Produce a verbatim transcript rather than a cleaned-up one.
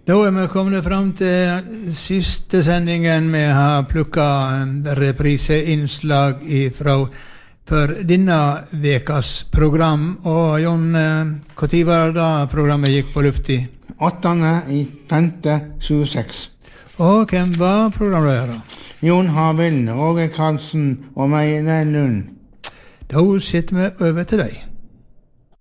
Da er vi kommet frem til siste sendingen. Vi har plukket repriseinnslag fra for denne vekas program. Og Jon, hva tid var det da programmet gikk på luft i? åttende i femte tjueseks. Og hvem var programleder? Jon Havild, Åge Karlsen og meg, Lund. Da sitter vi over til deg.